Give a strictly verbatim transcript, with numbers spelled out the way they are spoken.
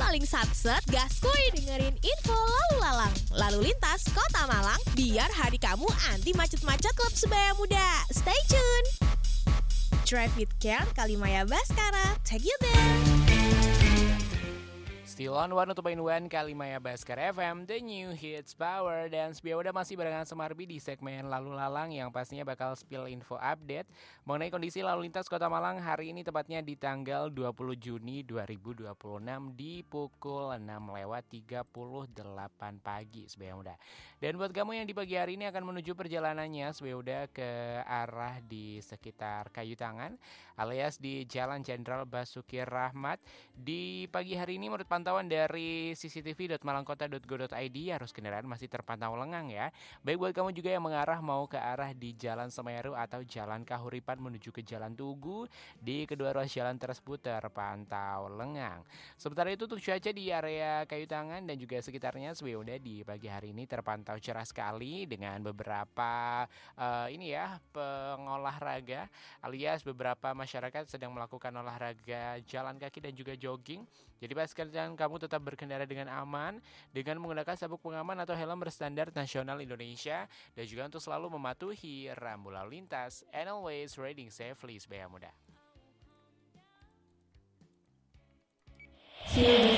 paling satset, gaskuy dengerin info lalu lalang. Lalu lintas Kota Malang, biar hari kamu anti macet-macet klub sebaya muda. Stay tune. Drive with Care, Kalimaya Baskara, take you there. Still on one oh two point one Kalimaya Baskara F M, The New Hits Power. Dan Sebia udah masih barengan Semarbi di segmen Lalu Lalang yang pastinya bakal spill info update mengenai kondisi lalu lintas Kota Malang hari ini, tepatnya di tanggal dua puluh Juni dua ribu dua puluh enam di pukul enam lewat tiga puluh delapan pagi, Sebia udah. Dan buat kamu yang di pagi hari ini akan menuju perjalanannya, Sebia udah ke arah di sekitar Kayu Tangan alias di Jalan Jenderal Basuki Rahmat, di pagi hari ini menurut pantauan dari c c t v dot malangkota dot go dot i d arus kendaraan masih terpantau lengang ya. Baik buat kamu juga yang mengarah mau ke arah di Jalan Semeru atau Jalan Kahuripan menuju ke Jalan Tugu, di kedua ruas jalan tersebut terpantau lengang. Sementara itu untuk cuaca di area Kayu Tangan dan juga sekitarnya, udah di pagi hari ini terpantau cerah sekali dengan beberapa uh, ini ya pengolahraga alias beberapa masyarakat sedang melakukan olahraga jalan kaki dan juga jogging. Jadi pastikan kamu tetap berkendara dengan aman dengan menggunakan sabuk pengaman atau helm berstandar nasional Indonesia, dan juga untuk selalu mematuhi rambu lalu lintas and always riding safely, sebaya muda. Feel the